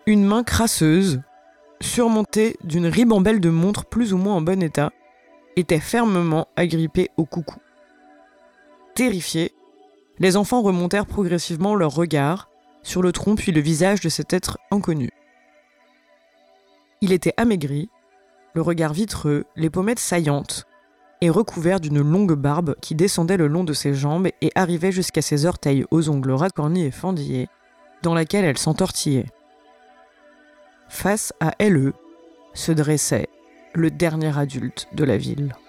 Une main crasseuse, surmontée d'une ribambelle de montres plus ou moins en bon état, était fermement agrippée au coucou. Terrifiés, les enfants remontèrent progressivement leur regard sur le tronc puis le visage de cet être inconnu. Il était amaigri, le regard vitreux, les pommettes saillantes, et recouvert d'une longue barbe qui descendait le long de ses jambes et arrivait jusqu'à ses orteils aux ongles racornis et fendillés, dans laquelle elle s'entortillait. Face à elle se dressait le dernier adulte de la ville.